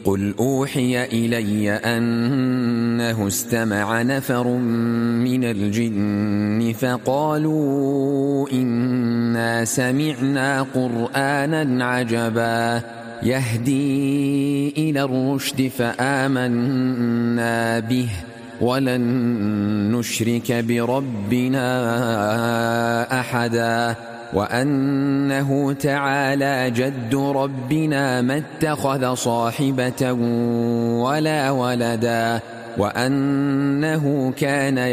قل أوحي إلي أنه استمع نفر من الجن فقالوا إنا سمعنا قرآنا عجبا يهدي إلى الرشد فآمنا به ولن نشرك بربنا أحدا وأنه تعالى جد ربنا ما اتخذ صاحبة ولا ولدا وأنه كان